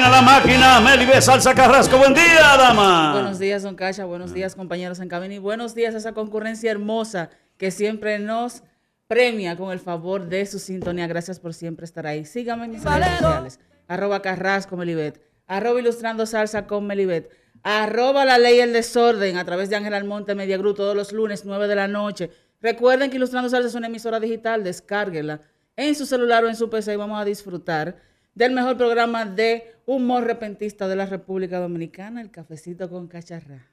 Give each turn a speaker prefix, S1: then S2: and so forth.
S1: máquina, Melibet Salsa Carrasco. Buen día, dama.
S2: Buenos días, don Cacha. Buenos días, compañeros en cabina. Y buenos días a esa concurrencia hermosa que siempre nos premia con el favor de su sintonía. Gracias por siempre estar ahí. Síganme en mis redes sociales. @Carrasco Melibet. @Ilustrando Salsa con Melibet. @La Ley y el Desorden a través de Ángel Almonte Media Group todos los lunes 9 de la noche. Recuerden que Ilustrando Salsa es una emisora digital. Descárguela en su celular o en su PC y vamos a disfrutar del mejor programa de humor repentista de la República Dominicana, el Cafecito con Cacharrá.